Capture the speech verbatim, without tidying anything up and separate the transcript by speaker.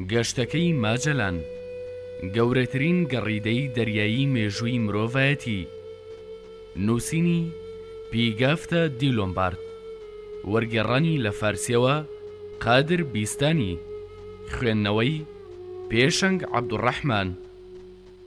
Speaker 1: گەشتەکەی ماجەلان گەورەترین گەڕیدەی دەریایی مێژووی مرۆڤایەتی. نووسینی پیگافتە دیلۆمبارد، وەرگێڕانی لە فارسیەوە قادر بیستانی، خوێندنەوەی پێشەنگ عەبدوڕەحمان.